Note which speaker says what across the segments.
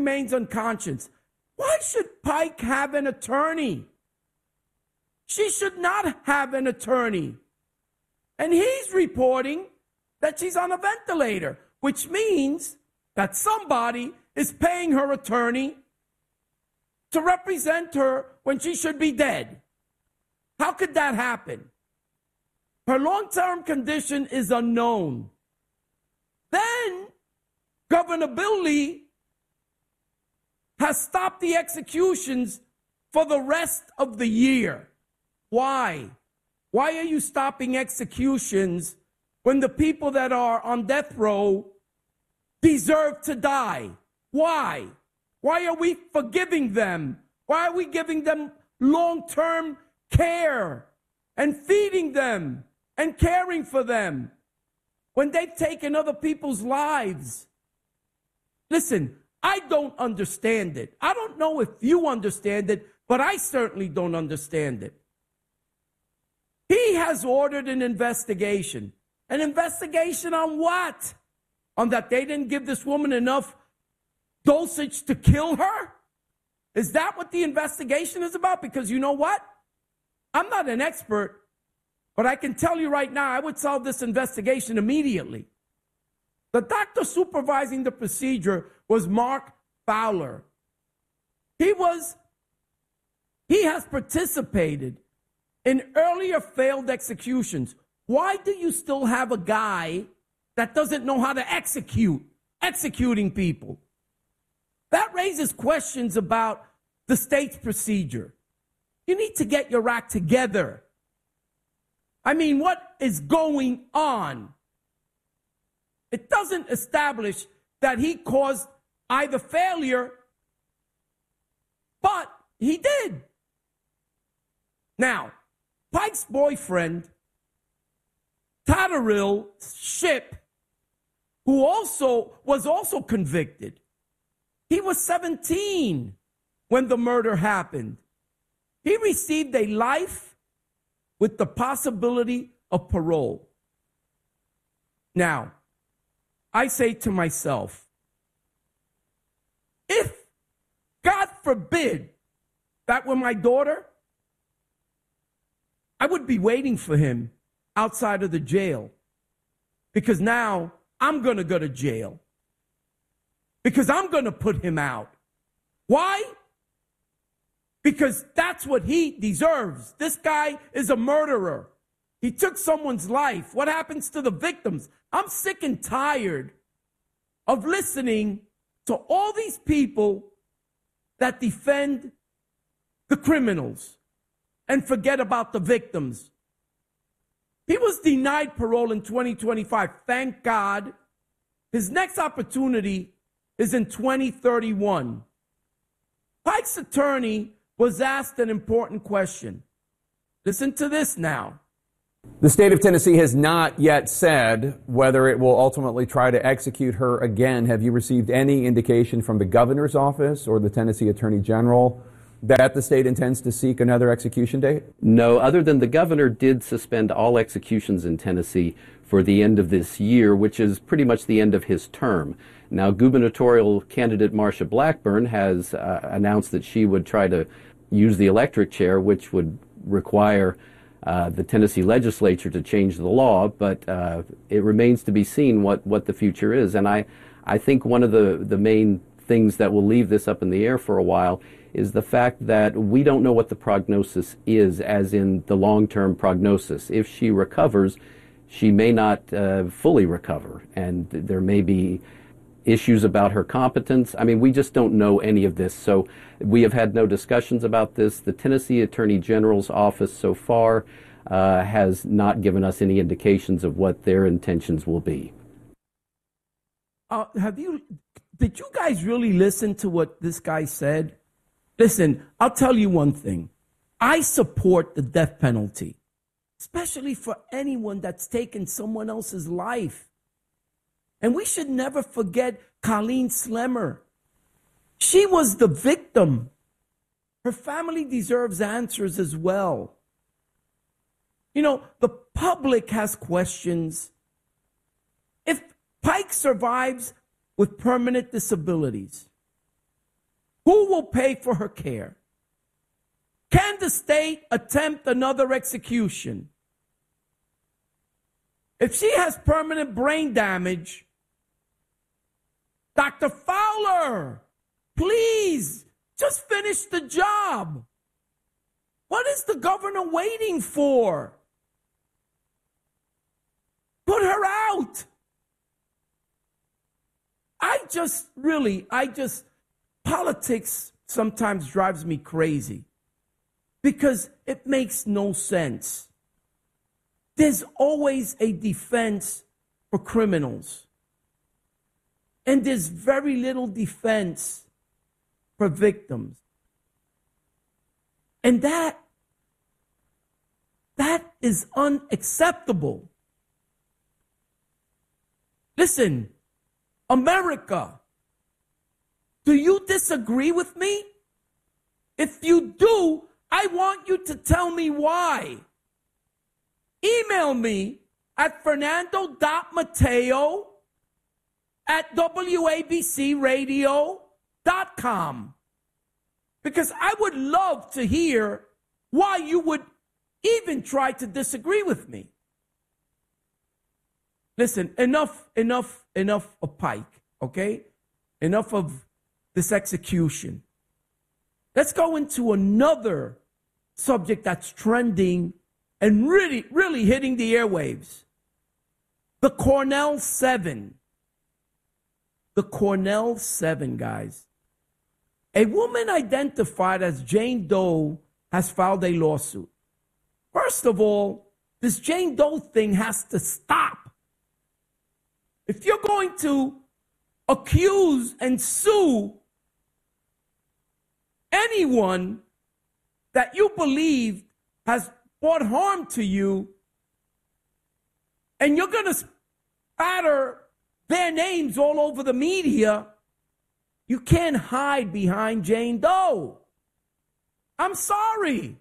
Speaker 1: remains unconscious. Why should Pike have an attorney? She should not have an attorney. And he's reporting that she's on a ventilator, which means that somebody is paying her attorney to represent her when she should be dead. How could that happen? Her long-term condition is unknown. Then Governor Bill Lee has stopped the executions for the rest of the year. Why? Why are you stopping executions when the people that are on death row deserve to die? Why? Why are we forgiving them? Why are we giving them long-term care and feeding them and caring for them when they've taken other people's lives? Listen, I don't understand it. I don't know if you understand it, but I certainly don't understand it. He has ordered an investigation. An investigation on what? On that they didn't give this woman enough dosage to kill her? Is that what the investigation is about? Because you know what? I'm not an expert, but I can tell you right now, I would solve this investigation immediately. The doctor supervising the procedure was Mark Fowler. He has participated in earlier failed executions. Why do you still have a guy that doesn't know how to executing people? That raises questions about the state's procedure. You need to get your act together. I mean, what is going on? It doesn't establish that he caused either failure, but he did. Now, Pike's boyfriend, Tadarill Shipp, who was also convicted. He was 17 when the murder happened. He received a life with the possibility of parole. Now, I say to myself, if, God forbid, that were my daughter, I would be waiting for him outside of the jail, because now I'm going to go to jail, because I'm going to put him out. Why? Because that's what he deserves. This guy is a murderer. He took someone's life. What happens to the victims? I'm sick and tired of listening to all these people that defend the criminals and forget about the victims. He was denied parole in 2025. Thank God. His next opportunity is in 2031. Pike's attorney was asked an important question. Listen to this now.
Speaker 2: The state of Tennessee has not yet said whether it will ultimately try to execute her again. Have you received any indication from the governor's office or the Tennessee Attorney General that the state intends to seek another execution date?
Speaker 3: No, other than the governor did suspend all executions in Tennessee for the end of this year, which is pretty much the end of his term. Now, gubernatorial candidate Marsha Blackburn has announced that she would try to use the electric chair, which would require the Tennessee legislature to change the law, but it remains to be seen what the future is. And I think one of the main things that will leave this up in the air for a while is the fact that we don't know what the prognosis is, as in the long-term prognosis. If she recovers, she may not fully recover, and there may be issues about her competence. I mean, we just don't know any of this, so we have had no discussions about this. The Tennessee Attorney General's office so far has not given us any indications of what their intentions will be.
Speaker 1: Did you guys really listen to what this guy said? Listen, I'll tell you one thing. I support the death penalty, especially for anyone that's taken someone else's life. And we should never forget Colleen Slemmer. She was the victim. Her family deserves answers as well. You know, the public has questions. If Pike survives with permanent disabilities, Who will pay for her care? Can the state attempt another execution? If she has permanent brain damage, Dr. Fowler, please just finish the job. What is the governor waiting for? Put her out. Politics sometimes drives me crazy because it makes no sense. There's always a defense for criminals. And there's very little defense for victims. And that is unacceptable. Listen, America, do you disagree with me? If you do, I want you to tell me why. Email me at fernando.mateo@wabcradio.com because I would love to hear why you would even try to disagree with me. Listen, enough of Pike, okay? Enough of this execution. Let's go into another subject that's trending and really hitting the airwaves. The Cornell 7. The Cornell 7, guys. A woman identified as Jane Doe has filed a lawsuit. First of all, this Jane Doe thing has to stop. If you're going to accuse and sue anyone that you believe has brought harm to you, and you're going to spatter their names all over the media, you can't hide behind Jane Doe. I'm sorry.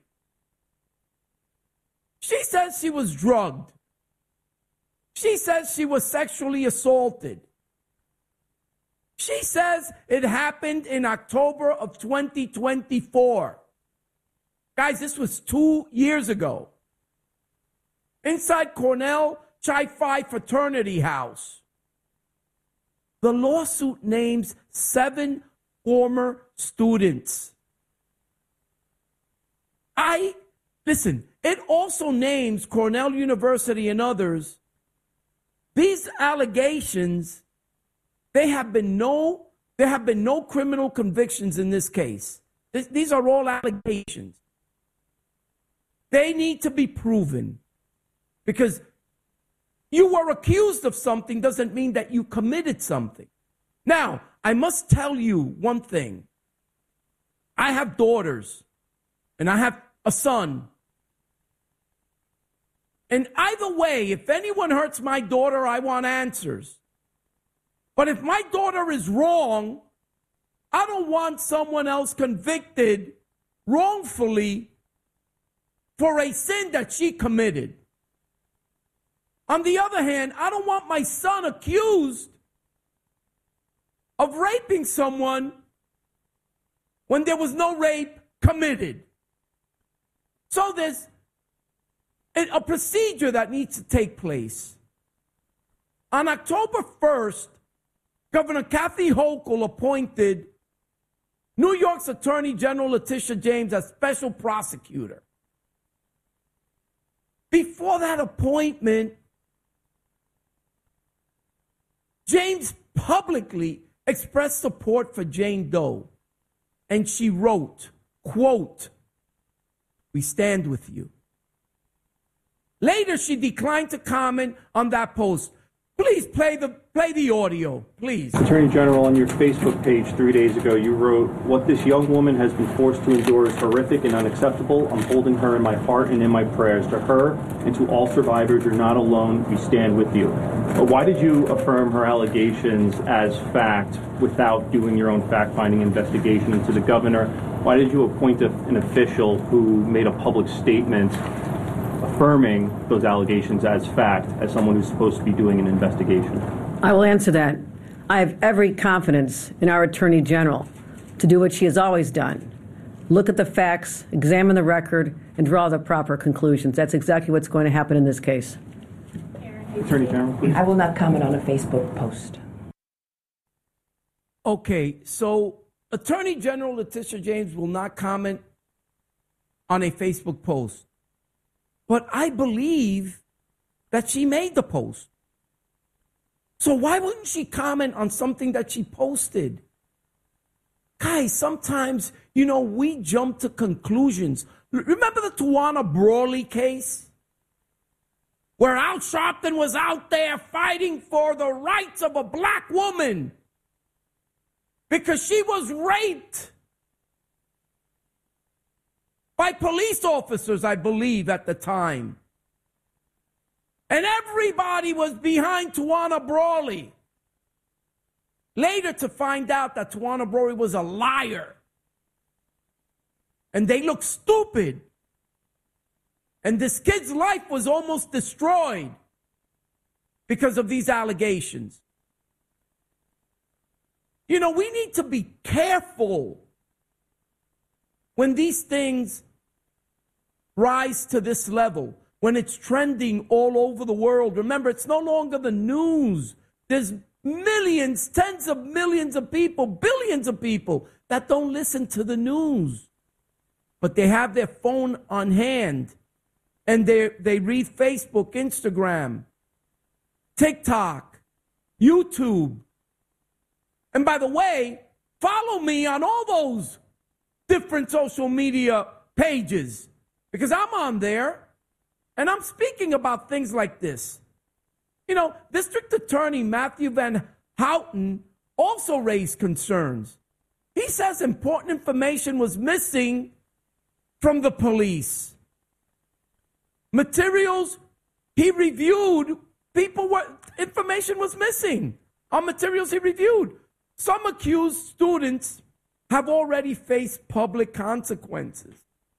Speaker 1: She says she was drugged. She says she was sexually assaulted. She says it happened in October of 2024. Guys, this was 2 years ago. Inside Cornell Chi Phi fraternity house. The lawsuit names 7 former students. Listen, it also names Cornell University and others. These allegations, there have been no criminal convictions in this case. These are all allegations. They need to be proven because you were accused of something doesn't mean that you committed something. Now, I must tell you one thing. I have daughters and I have a son. And either way, if anyone hurts my daughter, I want answers. But if my daughter is wrong, I don't want someone else convicted wrongfully for a sin that she committed. On the other hand, I don't want my son accused of raping someone when there was no rape committed. So there's a procedure that needs to take place. On October 1st, Governor Kathy Hochul appointed New York's Attorney General Letitia James as special prosecutor. Before that appointment, James publicly expressed support for Jane Doe, and she wrote, quote, "We stand with you." Later, she declined to comment on that post. Please play the audio, please.
Speaker 4: Attorney General, on your Facebook page 3 days ago, you wrote, "What this young woman has been forced to endure is horrific and unacceptable. I'm holding her in my heart and in my prayers. To her and to all survivors, you're not alone. We stand with you." But why did you affirm her allegations as fact without doing your own fact-finding investigation into the governor? Why did you appoint an official who made a public statement affirming those allegations as fact, as someone who's supposed to be doing an investigation?
Speaker 5: I will answer that. I have every confidence in our Attorney General. to do what she has always done. Look at the facts, examine the record, and draw the proper conclusions. That's exactly what's going to happen in this case.
Speaker 4: Attorney General, please.
Speaker 6: I will not comment on a Facebook post.
Speaker 1: Okay, so Attorney General Letitia James will not comment on a Facebook post. But I believe that she made the post. So why wouldn't she comment on something that she posted? Guys, sometimes, we jump to conclusions. Remember the Tawana Brawley case? Where Al Sharpton was out there fighting for the rights of a black woman because she was raped by police officers, I believe, at the time. And everybody was behind Tawana Brawley. Later to find out that Tawana Brawley was a liar. And they looked stupid. And this kid's life was almost destroyed because of these allegations. We need to be careful when these things rise to this level, when it's trending all over the world. Remember, it's no longer the news. There's millions, tens of millions of people, billions of people that don't listen to the news. But they have their phone on hand and they read Facebook, Instagram, TikTok, YouTube. And by the way, follow me on all those different social media pages because I'm on there and I'm speaking about things like this. District Attorney Matthew Van Houten also raised concerns. He says important information was missing from the police. Materials he reviewed, information was missing on materials he reviewed. Some accused students have already faced public consequences.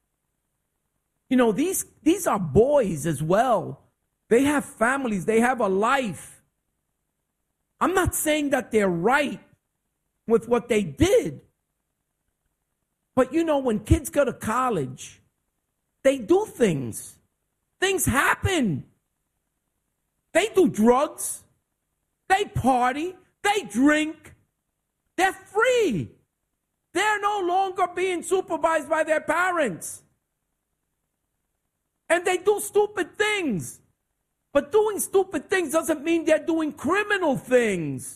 Speaker 1: These are boys as well. They have families. They have a life. I'm not saying that they're right with what they did. But when kids go to college, they do things. Things happen. They do drugs. They party. They drink. They're free. They're no longer being supervised by their parents. And they do stupid things. But doing stupid things doesn't mean they're doing criminal things.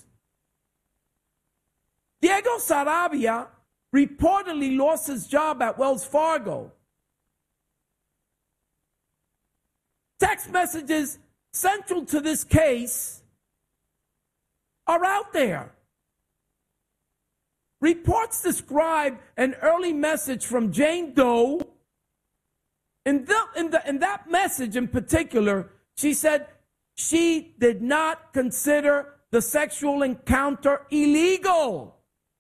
Speaker 1: Diego Sarabia reportedly lost his job at Wells Fargo. Text messages central to this case are out there. Reports describe an early message from Jane Doe. In that message in particular, she said she did not consider the sexual encounter illegal.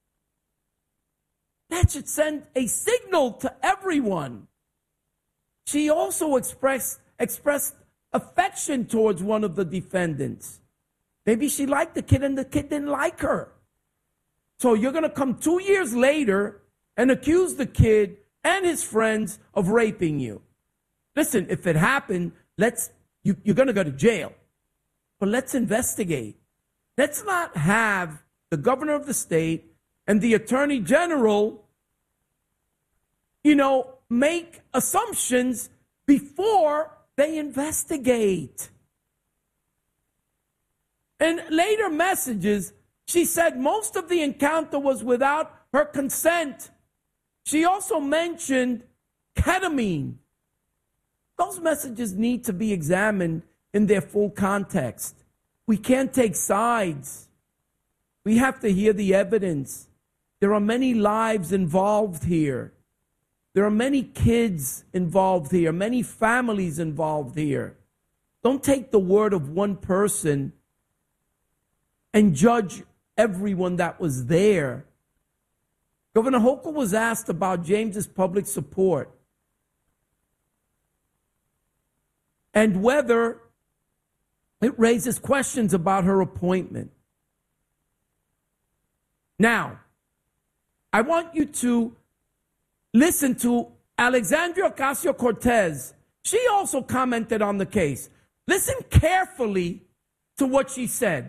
Speaker 1: That should send a signal to everyone. She also expressed affection towards one of the defendants. Maybe she liked the kid and the kid didn't like her. So you're going to come 2 years later and accuse the kid and his friends of raping you. Listen, if it happened, you're going to go to jail. But let's investigate. Let's not have the governor of the state and the attorney general, make assumptions before they investigate. In later messages, she said most of the encounter was without her consent. She also mentioned ketamine. Those messages need to be examined in their full context. We can't take sides. We have to hear the evidence. There are many lives involved here. There are many kids involved here, many families involved here. Don't take the word of one person and judge everyone that was there. Governor Hochul was asked about James's public support and whether it raises questions about her appointment. Now, I want you to listen to Alexandria Ocasio-Cortez. She also commented on the case. Listen carefully to what she said.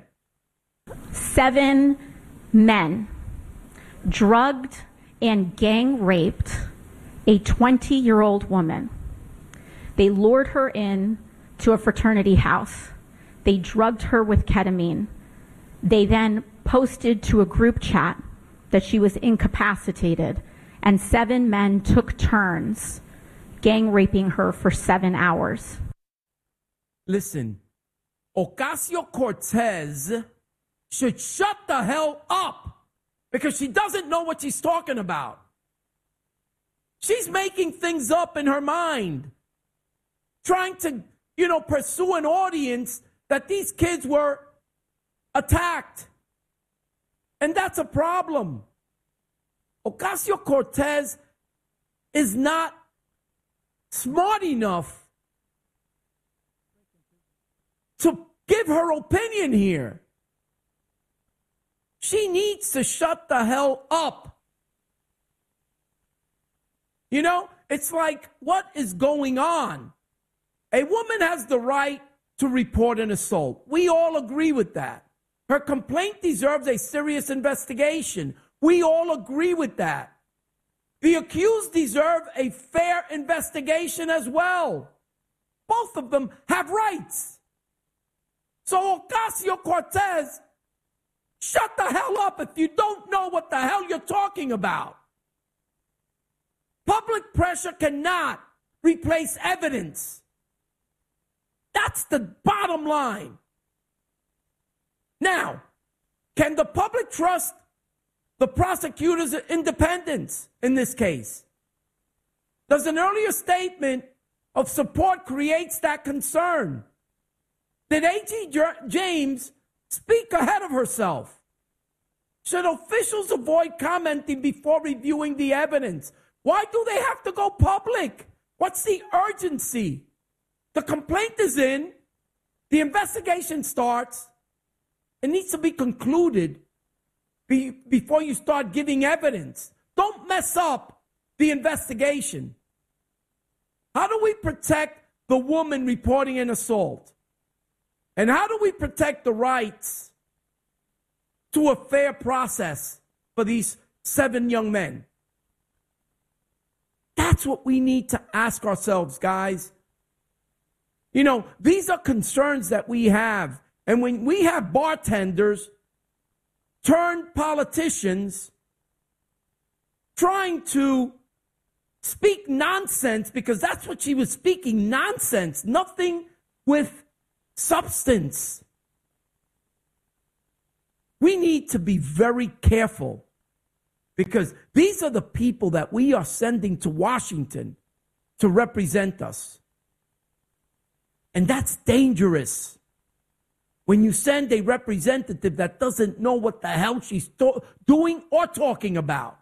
Speaker 7: 7 men drugged and gang raped a 20-year-old woman. They lured her in to a fraternity house. They drugged her with ketamine. They then posted to a group chat that she was incapacitated, and 7 men took turns gang raping her for 7 hours.
Speaker 1: Listen, Ocasio-Cortez should shut the hell up because she doesn't know what she's talking about. She's making things up in her mind, trying to, pursue an audience that these kids were attacked. And that's a problem. Ocasio-Cortez is not smart enough to give her opinion here. She needs to shut the hell up. It's like, what is going on? A woman has the right to report an assault. We all agree with that. Her complaint deserves a serious investigation. We all agree with that. The accused deserve a fair investigation as well. Both of them have rights. So Ocasio-Cortez, shut the hell up if you don't know what the hell you're talking about. Public pressure cannot replace evidence. That's the bottom line. Now, can the public trust the prosecutor's independence in this case? Does an earlier statement of support create that concern? Did A.G. James speak ahead of herself? Should officials avoid commenting before reviewing the evidence? Why do they have to go public? What's the urgency? The complaint is in. The investigation starts. It needs to be concluded before you start giving evidence. Don't mess up the investigation. How do we protect the woman reporting an assault? And how do we protect the rights to a fair process for these 7 young men? That's what we need to ask ourselves, guys. These are concerns that we have. And when we have bartenders turned politicians trying to speak nonsense, because that's what she was speaking, nonsense, nothing with substance. We need to be very careful, because these are the people that we are sending to Washington to represent us. And that's dangerous. When you send a representative that doesn't know what the hell she's doing or talking about.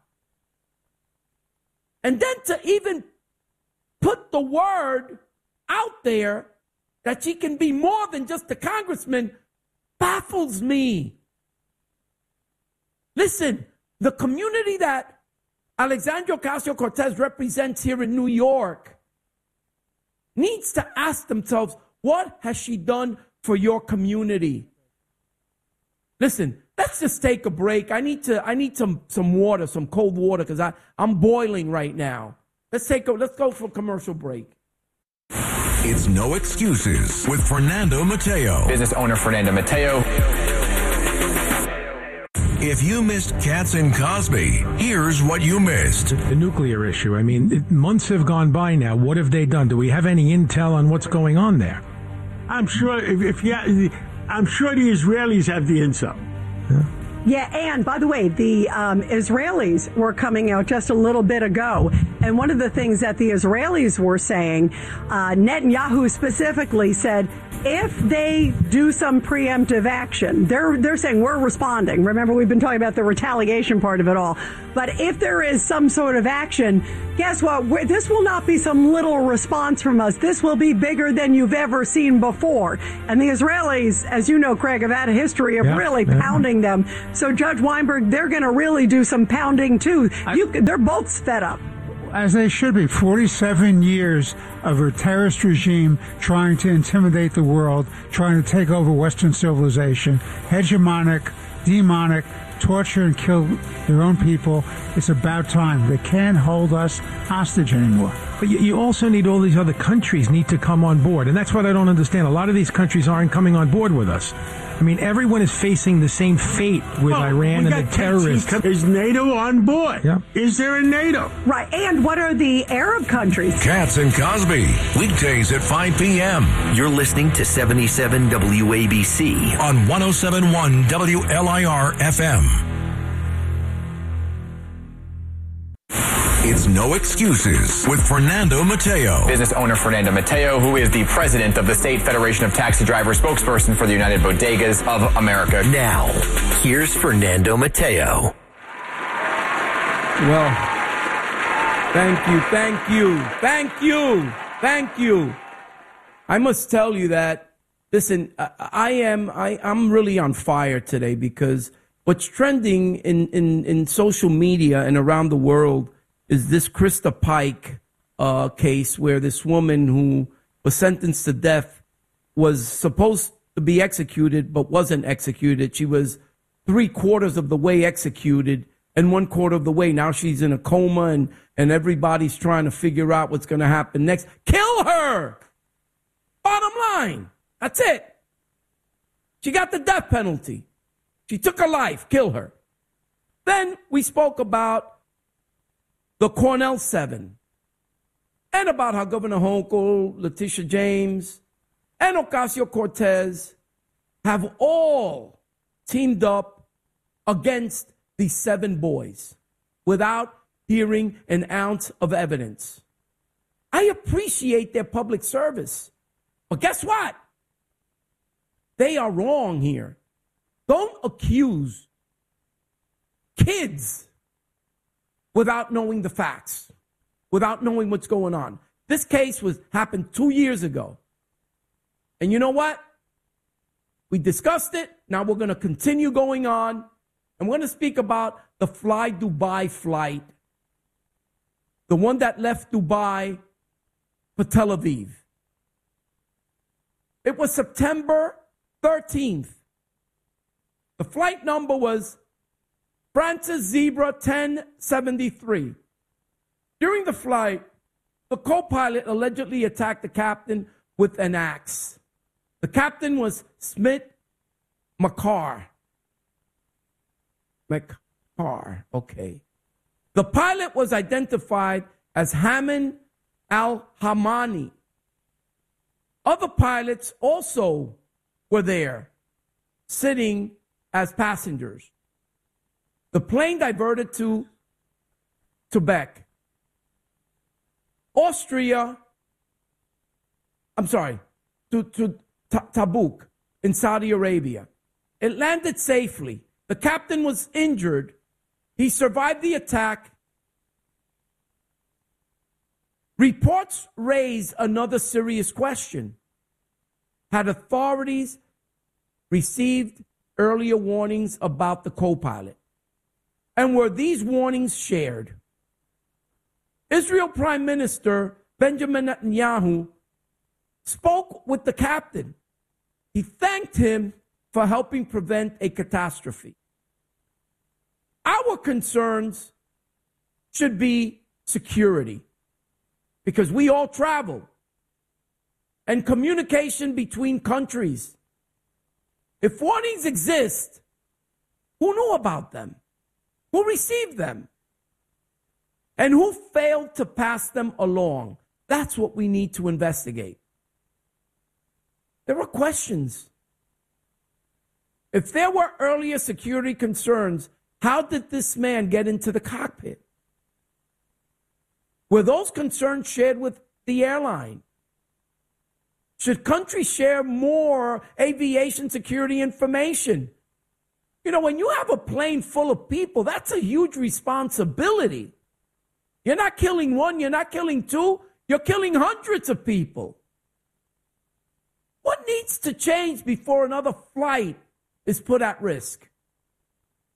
Speaker 1: And then to even put the word out there that she can be more than just a congressman baffles me. Listen, the community that Alexandria Ocasio-Cortez represents here in New York needs to ask themselves, what has she done for your community? Listen, let's just take a break. I need some water, some cold water, because I'm boiling right now. Let's go for a commercial break.
Speaker 8: It's No Excuses with Fernando Mateo.
Speaker 9: Business owner Fernando Mateo.
Speaker 8: If you missed Katz and Cosby, here's what you missed.
Speaker 10: The nuclear issue. I mean, months have gone by now. What have they done? Do we have any intel on what's going on there?
Speaker 11: I'm sure I'm sure the Israelis have the intel.
Speaker 12: Yeah, and by the way, the Israelis were coming out just a little bit ago, and one of the things that the Israelis were saying, Netanyahu specifically said, if they do some preemptive action, they're saying we're responding. Remember, we've been talking about the retaliation part of it all. But if there is some sort of action, guess what? This will not be some little response from us. This will be bigger than you've ever seen before. And the Israelis, as you know, Craig, have had a history of really pounding them So Judge Weinberg, they're going to really do some pounding too. They're both fed up.
Speaker 10: As they should be. 47 years of a terrorist regime trying to intimidate the world, trying to take over Western civilization, hegemonic, demonic, torture and kill their own people. It's about time. They can't hold us hostage anymore.
Speaker 9: But you also need all these other countries need to come on board. And that's what I don't understand. A lot of these countries aren't coming on board with us. I mean, everyone is facing the same fate with Iran and the terrorists.
Speaker 11: Is NATO on board?
Speaker 9: Yeah.
Speaker 11: Is there a NATO?
Speaker 12: Right. And what are the Arab countries?
Speaker 8: Katz and Cosby, weekdays at 5 p.m.
Speaker 13: You're listening to 77 WABC
Speaker 8: on 107.1 WLIR FM. It's No Excuses with Fernando Mateo.
Speaker 14: Business owner Fernando Mateo, who is the president of the State Federation of Taxi Drivers, spokesperson for the United Bodegas of America.
Speaker 13: Now, here's Fernando Mateo.
Speaker 1: Well, thank you. I must tell you that, listen, I'm really on fire today because what's trending in social media and around the world is this Krista Pike case where this woman who was sentenced to death was supposed to be executed but wasn't executed. She was 3/4 of the way executed and 1/4 of the way. Now she's in a coma and everybody's trying to figure out what's going to happen next. Kill her! Bottom line. That's it. She got the death penalty. She took her life. Kill her. Then we spoke about the Cornell 7, and about how Governor Hochul, Letitia James, and Ocasio-Cortez have all teamed up against these 7 boys without hearing an ounce of evidence. I appreciate their public service, but guess what? They are wrong here. Don't accuse kids without knowing the facts, without knowing what's going on. This case happened 2 years ago. And you know what? We discussed it. Now we're going to continue going on. I'm going to speak about the Fly Dubai flight, the one that left Dubai for Tel Aviv. It was September 13th. The flight number was Francis Zebra 1073. During the flight, the co-pilot allegedly attacked the captain with an axe. The captain was Smith Makar. Okay. The pilot was identified as Haman Al-Hamani. Other pilots also were there, sitting as passengers. The plane diverted to Tabuk in Saudi Arabia. It landed safely. The captain was injured. He survived the attack. Reports raise another serious question. Had authorities received earlier warnings about the co-pilot? And were these warnings shared? Israel Prime Minister Benjamin Netanyahu spoke with the captain. He thanked him for helping prevent a catastrophe. Our concerns should be security, because we all travel, and communication between countries. If warnings exist, who knew about them? Who received them? And who failed to pass them along? That's what we need to investigate. There are questions. If there were earlier security concerns, how did this man get into the cockpit? Were those concerns shared with the airline? Should countries share more aviation security information? You know, when you have a plane full of people, that's a huge responsibility. You're not killing one, you're not killing two, you're killing hundreds of people. What needs to change before another flight is put at risk?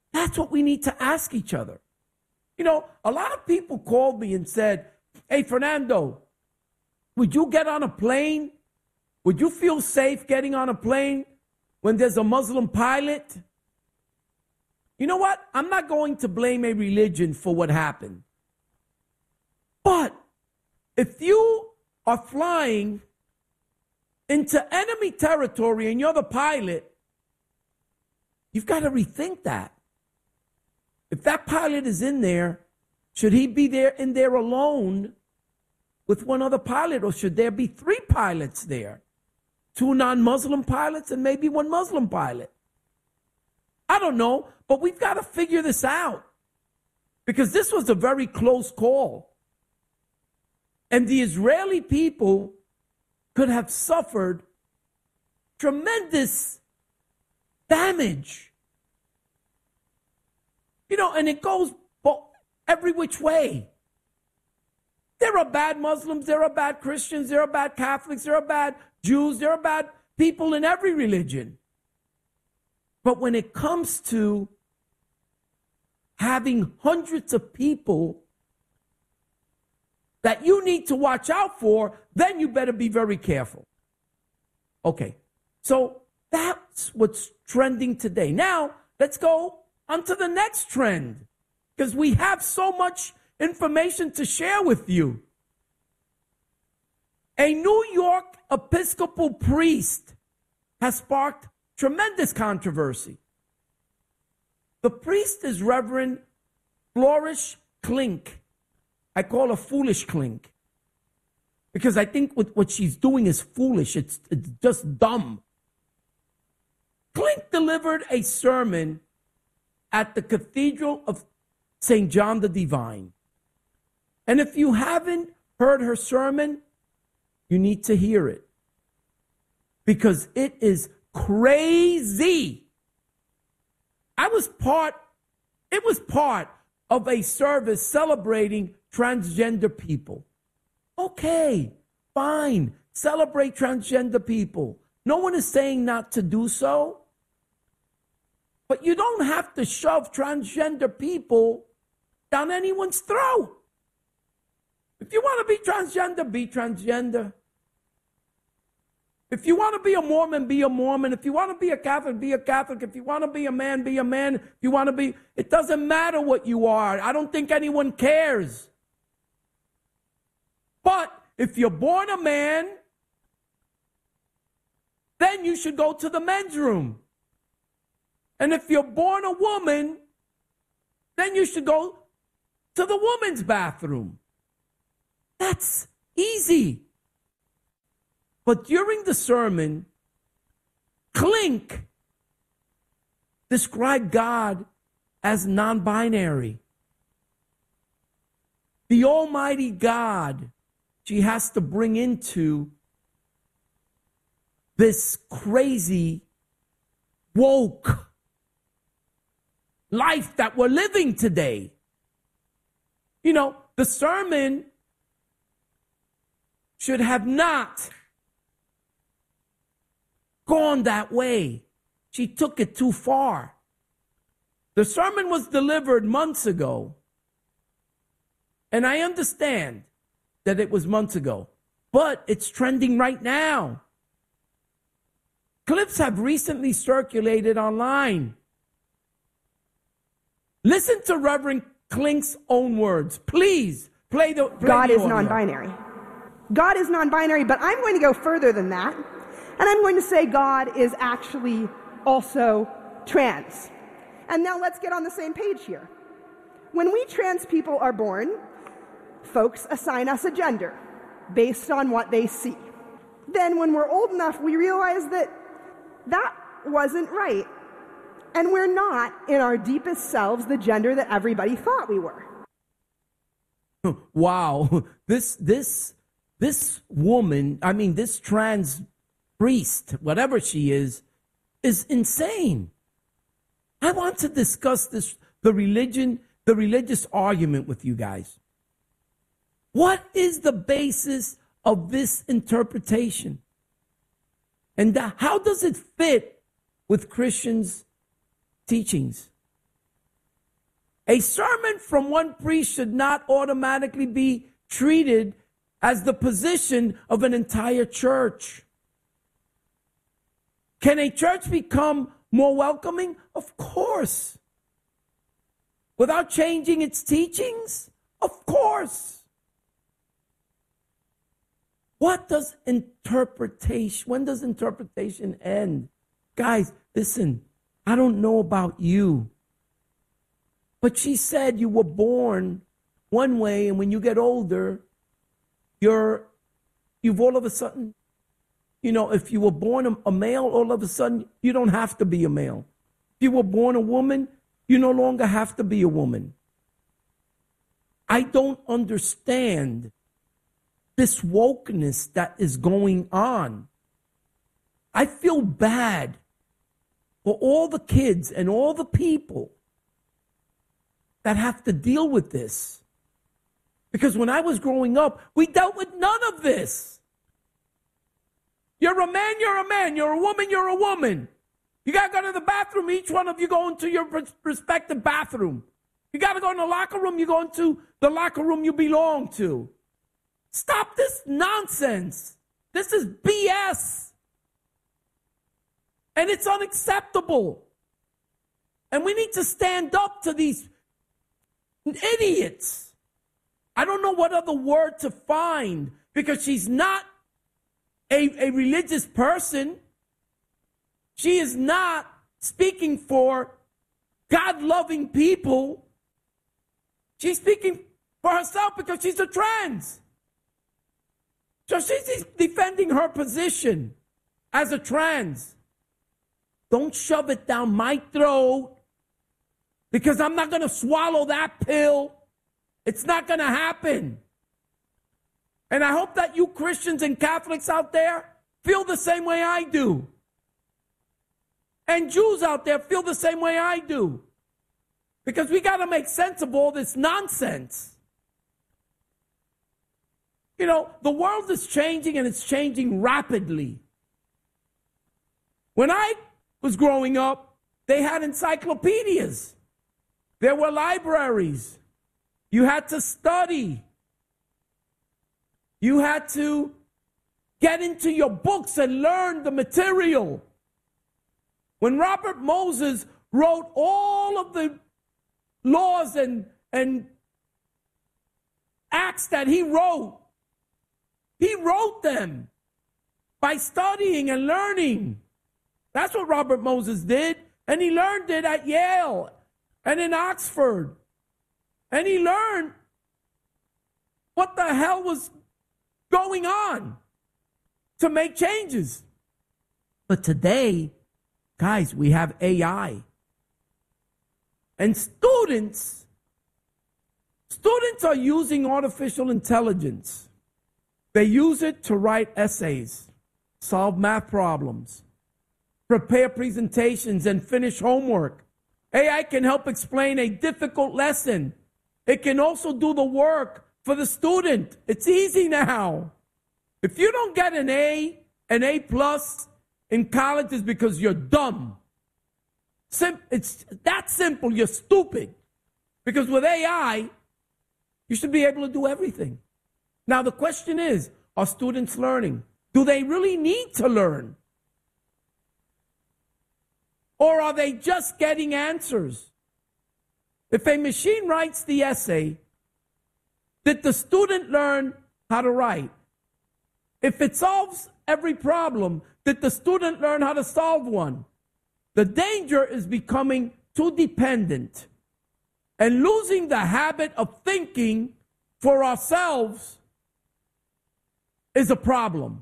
Speaker 1: That's what we need to ask each other. You know, a lot of people called me and said, hey, Fernando, would you get on a plane? Would you feel safe getting on a plane when there's a Muslim pilot? You know what? I'm not going to blame a religion for what happened. But if you are flying into enemy territory and you're the pilot, you've got to rethink that. If that pilot is in there, should he be in there alone with one other pilot, or should there be 3 pilots there? 2 non-Muslim pilots and maybe 1 Muslim pilot. I don't know, but we've got to figure this out, because this was a very close call. And the Israeli people could have suffered tremendous damage. You know, and it goes every which way. There are bad Muslims, there are bad Christians, there are bad Catholics, there are bad Jews, there are bad people in every religion. But when it comes to having hundreds of people that you need to watch out for, then you better be very careful. Okay, so that's what's trending today. Now, let's go on to the next trend, because we have so much information to share with you. A New York Episcopal priest has sparked tremendous controversy. The priest is Reverend Flourish Klink. I call her Foolish Klink, because I think what she's doing is foolish. It's just dumb. Klink delivered a sermon at the Cathedral of St. John the Divine. And if you haven't heard her sermon, you need to hear it, because it is crazy. It was part of a service celebrating transgender people. Okay, fine, celebrate transgender people. No one is saying not to do so. But you don't have to shove transgender people down anyone's throat. If you want to be transgender, be transgender. If you want to be a Mormon, be a Mormon. If you want to be a Catholic, be a Catholic. If you want to be a man, be a man. If you want to be, it doesn't matter what you are. I don't think anyone cares. But if you're born a man, then you should go to the men's room. And if you're born a woman, then you should go to the woman's bathroom. That's easy. But during the sermon, Klink described God as non-binary. The Almighty God she has to bring into this crazy, woke life that we're living today. You know, the sermon should have not gone that way. She took it too far. The sermon was delivered months ago, and I understand that it was months ago, but it's trending right now. Clips have recently circulated online. Listen to Reverend Klink's own words. Please play the
Speaker 15: God is
Speaker 1: audio.
Speaker 15: non-binary. God is non-binary, but I'm going to go further than that, and I'm going to say God is actually also trans. And now let's get on the same page here. When we trans people are born, folks assign us a gender based on what they see. Then when we're old enough, we realize that that wasn't right. And we're not, in our deepest selves, the gender that everybody thought we were.
Speaker 1: Wow. This woman, I mean, this trans priest, whatever she is insane. I want to discuss the religious argument with you guys. What is the basis of this interpretation? And how does it fit with Christians' teachings? A sermon from one priest should not automatically be treated as the position of an entire church. Can a church become more welcoming? Of course. Without changing its teachings? Of course. When does interpretation end? Guys, listen, I don't know about you, but she said you were born one way, and when you get older, you've all of a sudden, if you were born a male, all of a sudden, you don't have to be a male. If you were born a woman, you no longer have to be a woman. I don't understand this wokeness that is going on. I feel bad for all the kids and all the people that have to deal with this. Because when I was growing up, we dealt with none of this. You're a man, you're a man. You're a woman, you're a woman. You got to go to the bathroom. Each one of you go into your respective bathroom. You got to go in the locker room. You go into the locker room you belong to. Stop this nonsense. This is BS. And it's unacceptable. And we need to stand up to these idiots. I don't know what other word to find, because she's not a religious person. She is not speaking for God-loving people. She's speaking for herself because she's a trans. So she's defending her position as a trans. Don't shove it down my throat, because I'm not going to swallow that pill. It's not going to happen. And I hope that you Christians and Catholics out there feel the same way I do. And Jews out there feel the same way I do. Because we got to make sense of all this nonsense. The world is changing, and it's changing rapidly. When I was growing up, they had encyclopedias. There were libraries. You had to study. You had to get into your books and learn the material. When Robert Moses wrote all of the laws and acts that he wrote them by studying and learning. That's what Robert Moses did. And he learned it at Yale and in Oxford. And he learned what the hell was going on to make changes. But today, guys, we have AI. And students are using artificial intelligence. They use it to write essays, solve math problems, prepare presentations, and finish homework. AI can help explain a difficult lesson. It can also do the work for the student. It's easy now. If you don't get an A plus in college, it's because you're dumb. It's that simple. You're stupid. Because with AI, you should be able to do everything. Now, the question is, are students learning? Do they really need to learn? Or are they just getting answers? If a machine writes the essay, did the student learn how to write? If it solves every problem, did the student learn how to solve one? The danger is becoming too dependent and losing the habit of thinking for ourselves is a problem.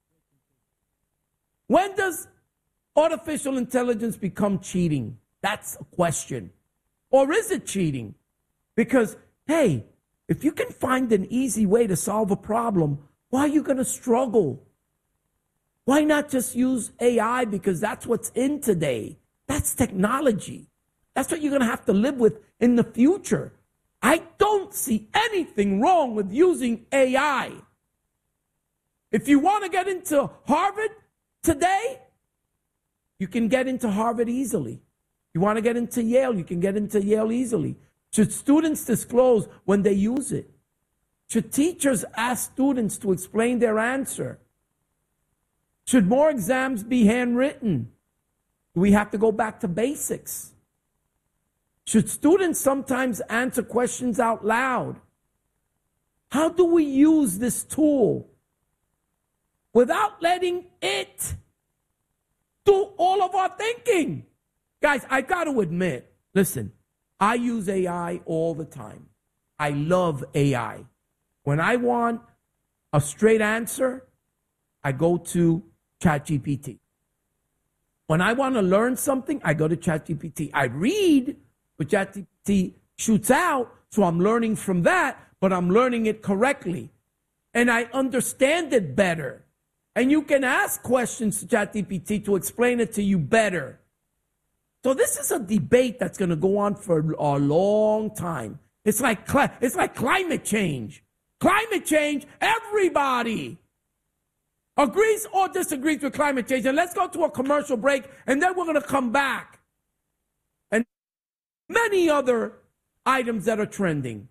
Speaker 1: When does artificial intelligence become cheating? That's a question. Or is it cheating? Because, hey, if you can find an easy way to solve a problem, why are you going to struggle? Why not just use AI? Because that's what's in today. That's technology. That's what you're going to have to live with in the future. I don't see anything wrong with using AI. If you want to get into Harvard today, you can get into Harvard easily. You want to get into Yale, you can get into Yale easily. Should students disclose when they use it? Should teachers ask students to explain their answer? Should more exams be handwritten? Do we have to go back to basics? Should students sometimes answer questions out loud? How do we use this tool without letting it do all of our thinking? Guys, I got to admit, listen, I use AI all the time. I love AI. When I want a straight answer, I go to ChatGPT. When I want to learn something, I go to ChatGPT. I read what ChatGPT shoots out, so I'm learning from that, but I'm learning it correctly. And I understand it better. And you can ask questions to ChatGPT to explain it to you better. So this is a debate that's going to go on for a long time. It's like climate change. Climate change, everybody agrees or disagrees with climate change. And let's go to a commercial break, and then we're going to come back. And many other items that are trending.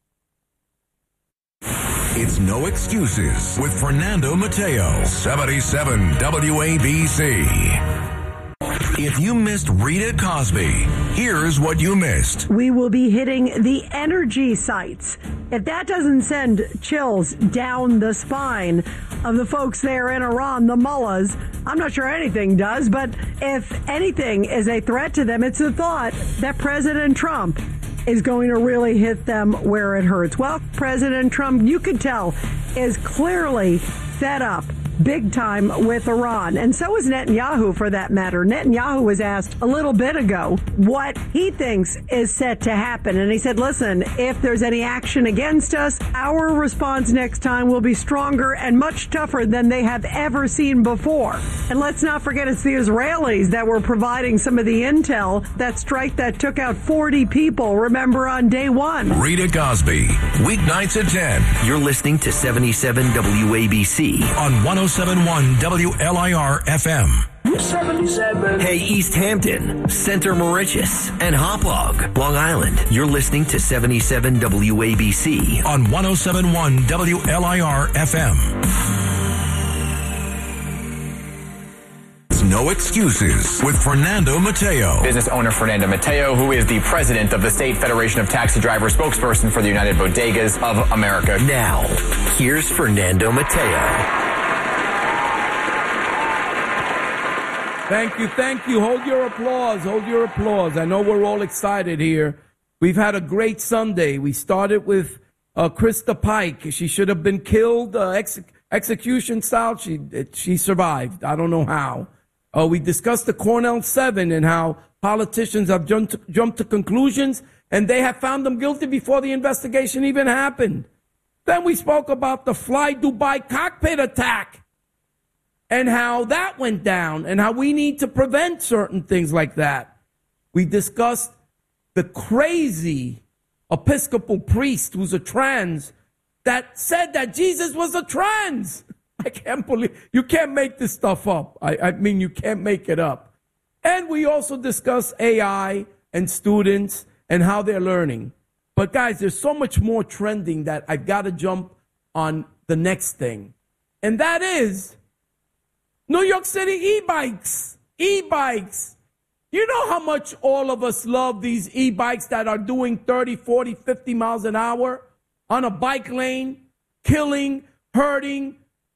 Speaker 8: It's No Excuses with Fernando Mateo, 77 WABC. If you missed Rita Cosby, here's what you missed.
Speaker 12: We will be hitting the energy sites. If that doesn't send chills down the spine of the folks there in Iran, the mullahs, I'm not sure anything does, but if anything is a threat to them, it's the thought that President Trump is going to really hit them where it hurts. Well, President Trump, you could tell, is clearly fed up big time with Iran. And so is Netanyahu, for that matter. Netanyahu was asked a little bit ago what he thinks is set to happen. And he said, listen, if there's any action against us, our response next time will be stronger and much tougher than they have ever seen before. And let's not forget, it's the Israelis that were providing some of the intel, that strike that took out 40 people, remember, on day one.
Speaker 8: Rita Cosby, weeknights at 10.
Speaker 13: You're listening to 77 WABC
Speaker 8: on 107.1 WLIR FM.
Speaker 13: 77. Hey, East Hampton, Center Mauritius, and Hauppauge, Long Island. You're listening to 77 WABC
Speaker 8: on 107.1 WLIR FM. No Excuses with Fernando Mateo.
Speaker 14: Business owner Fernando Mateo, who is the president of the State Federation of Taxi Drivers, spokesperson for the United Bodegas of America.
Speaker 13: Now, here's Fernando Mateo.
Speaker 1: Thank you. Hold your applause. I know we're all excited here. We've had a great Sunday. We started with Krista Pike. She should have been killed, execution style. She survived. I don't know how. We discussed the Cornell 7 and how politicians have jumped to conclusions, and they have found them guilty before the investigation even happened. Then we spoke about the Fly Dubai cockpit attack and how that went down and how we need to prevent certain things like that. We discussed the crazy Episcopal priest who's a trans that said that Jesus was a trans. I can't believe, you can't make this stuff up. I mean, you can't make it up. And we also discussed AI and students and how they're learning. But guys, there's so much more trending that I've got to jump on the next thing. And that is New York City e-bikes. E-bikes. You know how much all of us love these e-bikes that are doing 30, 40, 50 miles an hour on a bike lane, killing, hurting,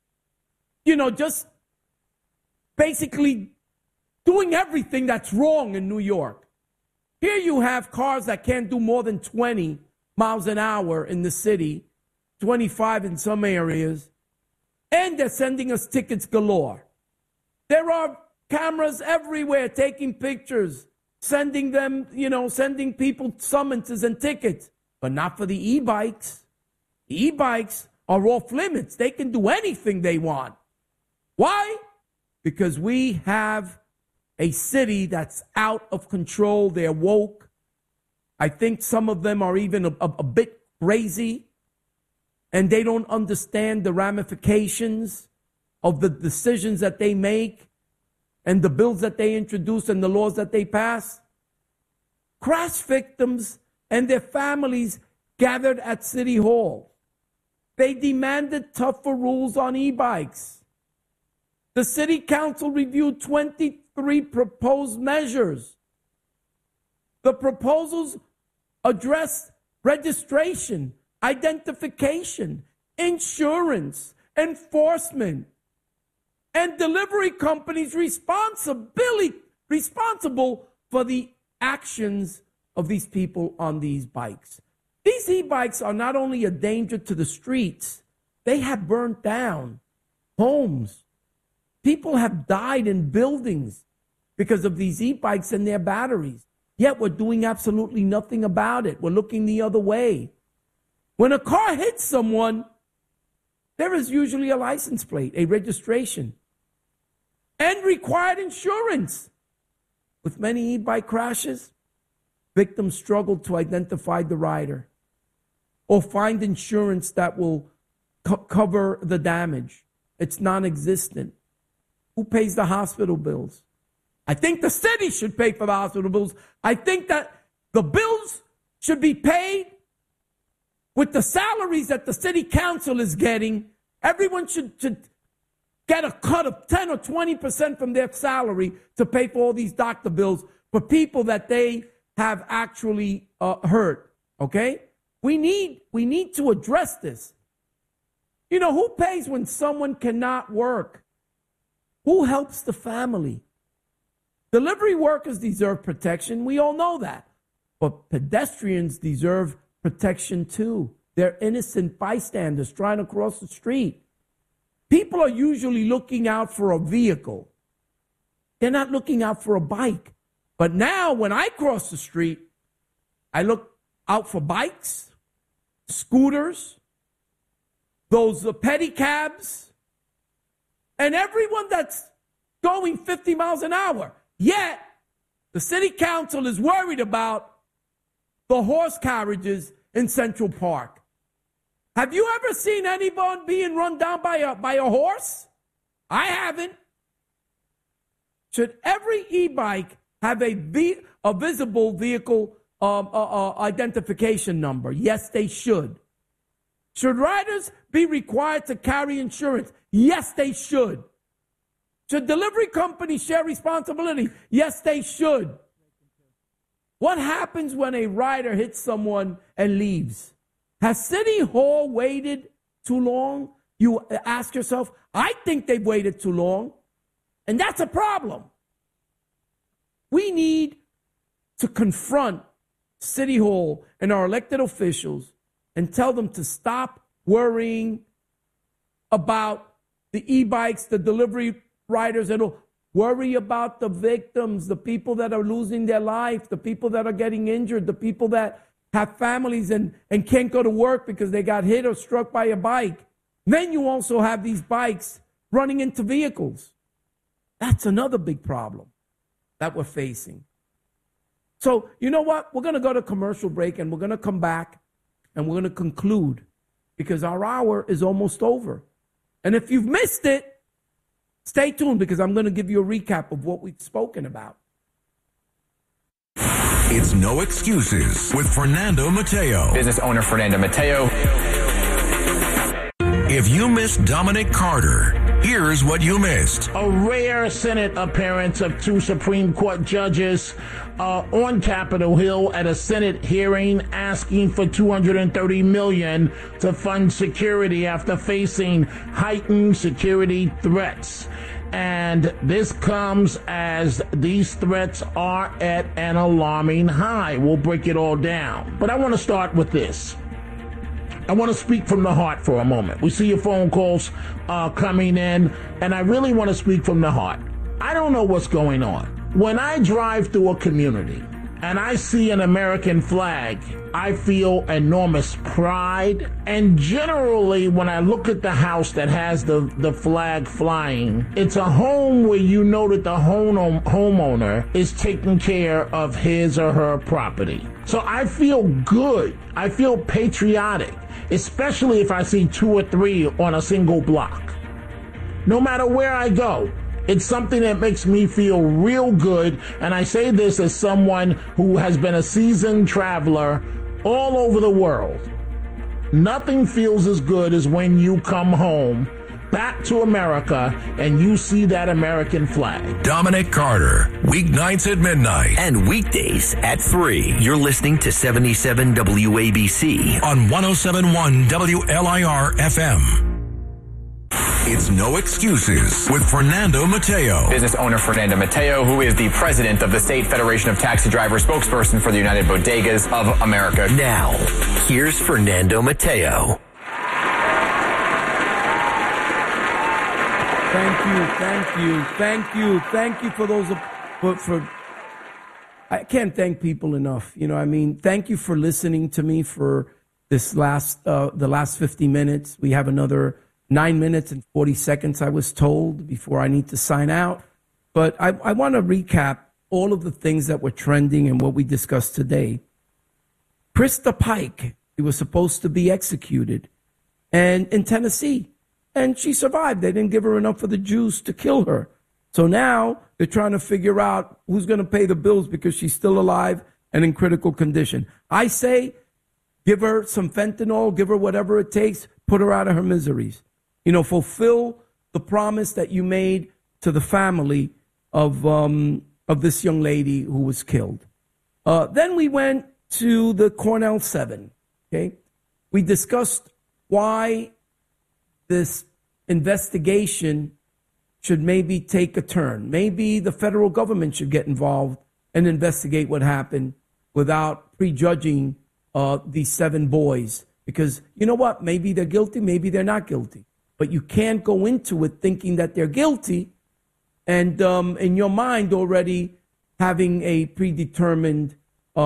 Speaker 1: just basically doing everything that's wrong in New York. Here you have cars that can't do more than 20 miles an hour in the city, 25 in some areas, and they're sending us tickets galore. There are cameras everywhere taking pictures, sending them, sending people summonses and tickets, but not for the e-bikes. The e-bikes are off limits. They can do anything they want. Why? Because we have a city that's out of control. They're woke. I think some of them are even a bit crazy, and they don't understand the ramifications of the decisions that they make and the bills that they introduce and the laws that they pass. Crash victims and their families gathered at City Hall. They demanded tougher rules on e-bikes. The City Council reviewed 23 proposed measures. The proposals address registration, identification, insurance, enforcement, and delivery companies responsible for the actions of these people on these bikes. These e-bikes are not only a danger to the streets, they have burnt down homes. People have died in buildings because of these e-bikes and their batteries. Yet we're doing absolutely nothing about it. We're looking the other way. When a car hits someone, there is usually a license plate, a registration, and required insurance. With many e-bike crashes, victims struggle to identify the rider or find insurance that will cover the damage. It's non-existent. Who pays the hospital bills? I think the city should pay for the hospital bills. I think that the bills should be paid with the salaries that the city council is getting. Everyone should get a cut of 10 or 20% from their salary to pay for all these doctor bills for people that they have actually hurt. Okay? We need to address this. You know, who pays when someone cannot work? Who helps the family? Delivery workers deserve protection. We all know that. But pedestrians deserve protection too. They're innocent bystanders trying to cross the street. People are usually looking out for a vehicle. They're not looking out for a bike. But now when I cross the street, I look out for bikes, scooters, those pedicabs, and everyone that's going 50 miles an hour. Yet, the city council is worried about the horse carriages in Central Park. Have you ever seen anyone being run down by a horse? I haven't. Should every e-bike have a visible vehicle identification number? Yes, they should. Should riders be required to carry insurance? Yes, they should. Should delivery companies share responsibility? Yes, they should. What happens when a rider hits someone and leaves? Has City Hall waited too long? You ask yourself. I think they've waited too long, and that's a problem. We need to confront City Hall and our elected officials and tell them to stop worrying about the e-bikes, the delivery riders, and worry about the victims, the people that are losing their life, the people that are getting injured, the people that have families and can't go to work because they got hit or struck by a bike. Then you also have these bikes running into vehicles. That's another big problem that we're facing. So, you know what? We're going to go to commercial break, and we're going to come back, and we're going to conclude because our hour is almost over. And if you've missed it, stay tuned because I'm going to give you a recap of what we've spoken about.
Speaker 8: It's No Excuses with Fernando Mateo.
Speaker 14: Business owner Fernando Mateo.
Speaker 8: If you missed Dominic Carter, here's what you missed.
Speaker 16: A rare Senate appearance of two Supreme Court judges on Capitol Hill at a Senate hearing asking for $230 million to fund security after facing heightened security threats. And this comes as these threats are at an alarming high. We'll break it all down. But I want to start with this. I want to speak from the heart for a moment. We see your phone calls coming in, and I really want to speak from the heart. I don't know what's going on. When I drive through a community and I see an American flag, I feel enormous pride. And generally, when I look at the house that has the flag flying, it's a home where you know that the homeowner is taking care of his or her property. So I feel good. I feel patriotic, especially if I see two or three on a single block. No matter where I go, It's something that makes me feel real good, and I say this as someone who has been a seasoned traveler all over the world. Nothing feels as good as when you come home, back to America, and you see that American flag.
Speaker 8: Dominic Carter, weeknights at midnight.
Speaker 13: And weekdays at 3. You're listening to 77 WABC.
Speaker 8: On 107.1 WLIR FM. It's No Excuses with Fernando Mateo.
Speaker 14: Business owner Fernando Mateo, who is the president of the State Federation of Taxi Drivers, spokesperson for the United Bodegas of America.
Speaker 13: Now, here's Fernando Mateo.
Speaker 1: Thank you for those. For I can't thank people enough. You know, I mean, thank you for listening to me for this the last 50 minutes. We have another 9 minutes and 40 seconds, I was told, before I need to sign out. But I want to recap all of the things that were trending and what we discussed today. Krista Pike, she was supposed to be executed and in Tennessee, and she survived. They didn't give her enough of the juice to kill her. So now they're trying to figure out who's going to pay the bills because she's still alive and in critical condition. I say give her some fentanyl, give her whatever it takes, put her out of her miseries. You know, fulfill the promise that you made to the family of this young lady who was killed. Then we went to the Cornell 7. Okay, we discussed why this investigation should maybe take a turn. Maybe the federal government should get involved and investigate what happened without prejudging these 7 boys. Because you know what? Maybe they're guilty, maybe they're not guilty. But you can't go into it thinking that they're guilty and in your mind already having a predetermined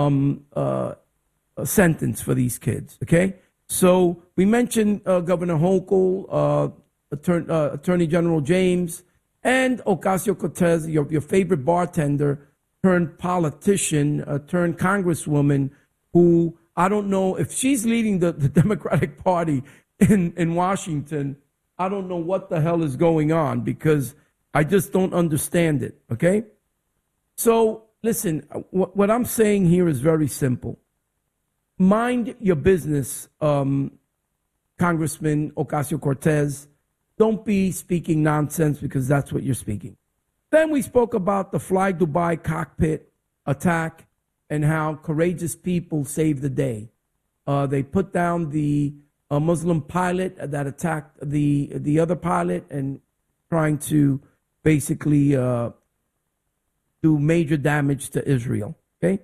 Speaker 1: sentence for these kids, okay? So we mentioned Governor Hochul, Attorney General James, and Ocasio-Cortez, your favorite bartender, turned politician, turned congresswoman, who I don't know if she's leading the Democratic Party in Washington. I don't know what the hell is going on because I just don't understand it, okay? So, listen, what I'm saying here is very simple. Mind your business, Congressman Ocasio-Cortez. Don't be speaking nonsense because that's what you're speaking. Then we spoke about the Fly Dubai cockpit attack and how courageous people saved the day. They put down the a Muslim pilot that attacked the other pilot and trying to basically do major damage to Israel. Okay.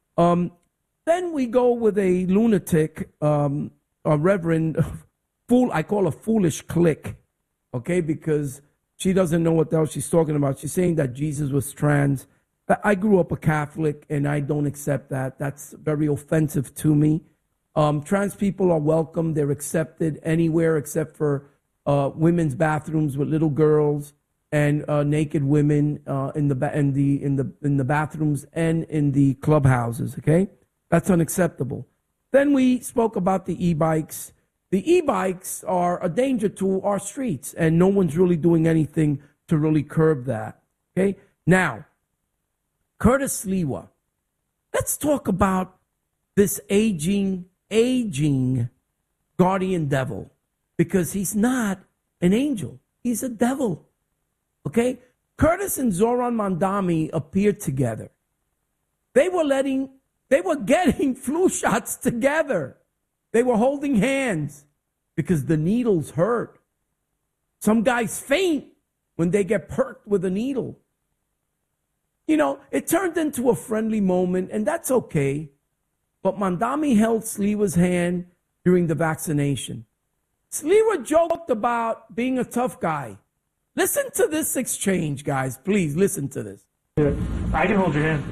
Speaker 1: Then we go with a lunatic, a reverend, fool. I call a foolish clique. Okay, because she doesn't know what the hell she's talking about. She's saying that Jesus was trans. I grew up a Catholic and I don't accept that. That's very offensive to me. Trans people are welcome. They're accepted anywhere except for women's bathrooms with little girls and naked women in the bathrooms and in the clubhouses. Okay, that's unacceptable. Then we spoke about the e-bikes. The e-bikes are a danger to our streets, and no one's really doing anything to really curb that. Okay, now Curtis Sliwa. Let's talk about this aging guardian devil, because he's not an angel. He's a devil. Okay? Curtis and Zoran Mandami appeared together. They were getting flu shots together. They were holding hands because the needles hurt. Some guys faint when they get perked with a needle. You know, it turned into a friendly moment, and that's okay. But Mandami held Sliwa's hand during the vaccination. Sliwa joked about being a tough guy. Listen to this exchange, guys. Please listen to this.
Speaker 11: I can hold your hand.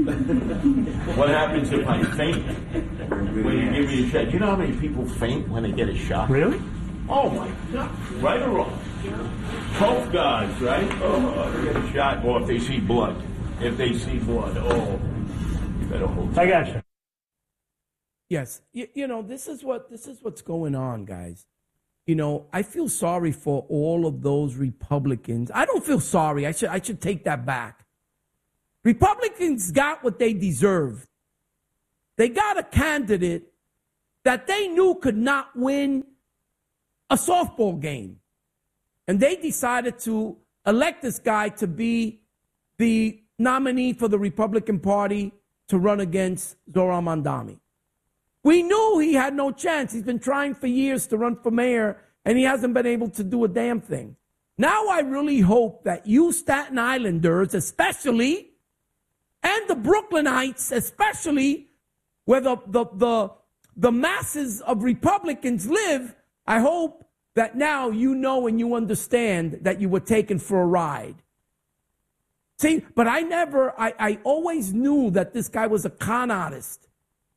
Speaker 17: What happens if I faint when you give me a shot? Do you know how many people faint when they get a shot?
Speaker 11: Really?
Speaker 17: Oh, my God. Right or wrong? Tough guys, right? Oh, they get a shot. Or if they see blood. If they see blood, oh, you better hold.
Speaker 11: I got you.
Speaker 1: Yes, you know, this is what's going on, guys. I feel sorry for all of those Republicans. I don't feel sorry. I should take that back. Republicans got what they deserved. They got a candidate that they knew could not win a softball game. And they decided to elect this guy to be the nominee for the Republican Party to run against Zohran Mamdani. We knew he had no chance. He's been trying for years to run for mayor, and he hasn't been able to do a damn thing. Now I really hope that you Staten Islanders especially, and the Brooklynites especially, where the masses of Republicans live, I hope that now you know and you understand that you were taken for a ride. See, but I always knew that this guy was a con artist.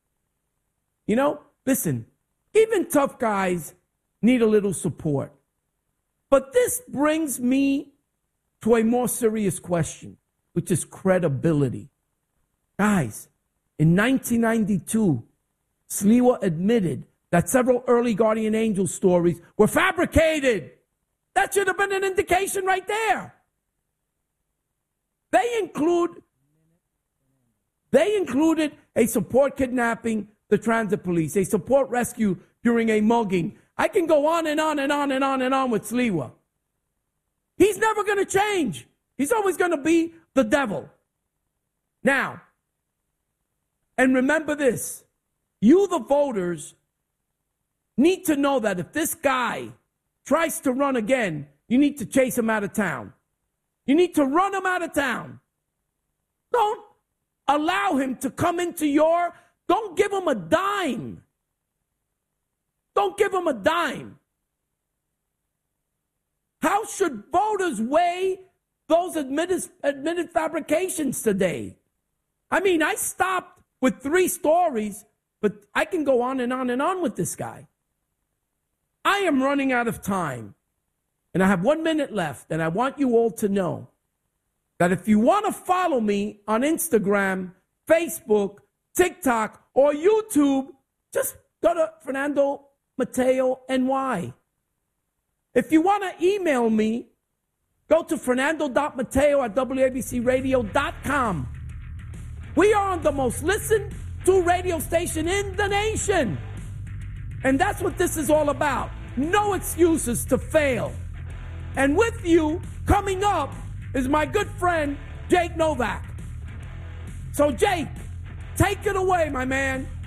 Speaker 1: Listen, even tough guys need a little support. But this brings me to a more serious question, which is credibility. Guys, in 1992, Sliwa admitted that several early Guardian Angel stories were fabricated. That should have been an indication right there. They included a support kidnapping the transit police, a support rescue during a mugging. I can go on and on and on and on and on with Sliwa. He's never going to change. He's always going to be the devil. Now, and remember this, you the voters need to know that if this guy tries to run again, you need to chase him out of town. You need to run him out of town. Don't allow him to come into don't give him a dime. Don't give him a dime. How should voters weigh those admitted fabrications today? I mean, I stopped with 3 stories, but I can go on and on and on with this guy. I am running out of time, and I have 1 minute left, and I want you all to know that if you want to follow me on Instagram, Facebook, TikTok, or YouTube, just go to Fernando Mateo NY. If you want to email me, go to fernando.mateo@wabcradio.com. We are on the most listened to radio station in the nation. And that's what this is all about. No excuses to fail. And with you, coming up, is my good friend, Jake Novak. So, Jake, take it away, my man.